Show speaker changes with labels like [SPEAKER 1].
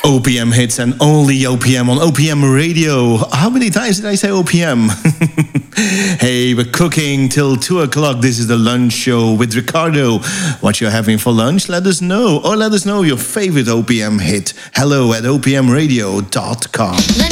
[SPEAKER 1] OPM hits and only OPM on OPM Radio. How many times did I say OPM? Hey, we're cooking till 2 o'clock. This is the lunch show with Ricardo. What you're having for lunch, let us know. Or let us know your favorite OPM hit. Hello@opmradio.com.